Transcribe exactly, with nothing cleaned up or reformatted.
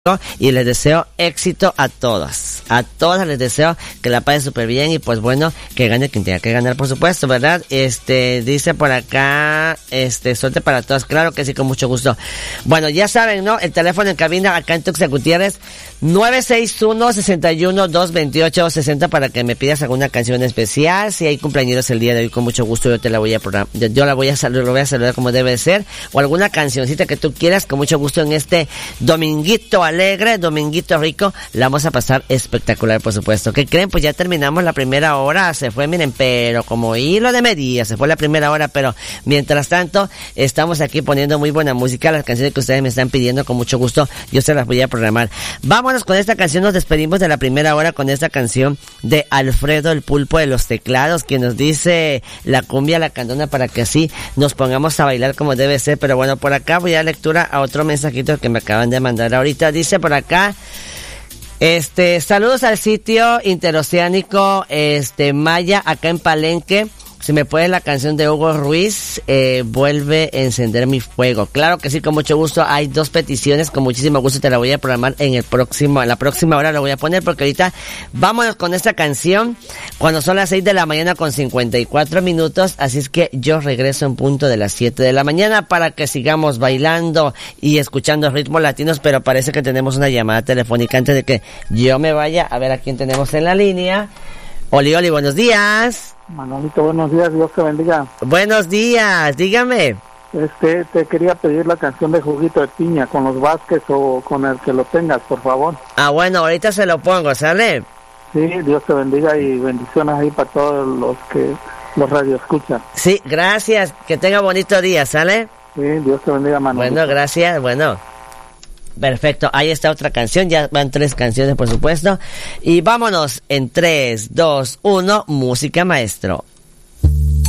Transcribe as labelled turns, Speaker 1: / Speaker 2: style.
Speaker 1: y les deseo éxito a todas, a todas les deseo que la pasen súper bien y pues bueno, que gane quien tenga que ganar, por supuesto, ¿verdad? Este, dice por acá, este, suerte para todas, claro que sí, con mucho gusto. Bueno, ya saben, ¿no? El teléfono en cabina acá en Tuxtla Gutiérrez, nueve seis uno, seis uno, dos dos ocho, seis cero para que me pidas alguna canción especial. Si hay cumpleaños el día de hoy, con mucho gusto yo te la voy a program- yo, yo la voy a saludar, lo voy a saludar como debe ser, o alguna cancioncita que tú quieras, con mucho gusto en este dominguito alegre, dominguito rico, la vamos a pasar espectacular, por supuesto. ¿Qué creen? Pues ya terminamos la primera hora, se fue, miren, pero como hilo de media, se fue la primera hora, pero mientras tanto, estamos aquí poniendo muy buena música, las canciones que ustedes me están pidiendo, con mucho gusto, yo se las voy a programar. Vámonos con esta canción, nos despedimos de la primera hora con esta canción de Alfredo el Pulpo de los Teclados, quien nos dice la cumbia, la candona, para que así nos pongamos a bailar como debe ser. Pero bueno, por acá voy a dar lectura a otro mensajito que me acaban de mandar ahorita. Dice por acá, este, saludos al sitio interoceánico, este, Maya, acá en Palenque. Si me puede la canción de Hugo Ruiz, eh, vuelve a encender mi fuego. Claro que sí, con mucho gusto. Hay dos peticiones, con muchísimo gusto te la voy a programar en el próximo, en la próxima hora la voy a poner, porque ahorita vámonos con esta canción cuando son las seis de la mañana con cincuenta y cuatro minutos. Así es que yo regreso en punto de las siete de la mañana para que sigamos bailando y escuchando ritmos latinos, pero parece que tenemos una llamada telefónica. Antes de que yo me vaya, a ver a quién tenemos en la línea. Oli, Oli, buenos días.
Speaker 2: Manolito, buenos días, Dios te bendiga.
Speaker 1: Buenos días, dígame.
Speaker 2: Este, te quería pedir la canción de Juguito de Piña, con los Vázquez o con el que lo tengas, por favor.
Speaker 1: Ah, bueno, ahorita se lo pongo, ¿sale?
Speaker 2: Sí, Dios te bendiga y bendiciones ahí para todos los que los radio escuchan.
Speaker 1: Sí, gracias, que tenga bonito día, ¿sale?
Speaker 2: Sí, Dios te bendiga, Manolito.
Speaker 1: Bueno, gracias, bueno. Perfecto, ahí está otra canción, ya van tres canciones, por supuesto. Y vámonos en tres, dos, uno, música, maestro.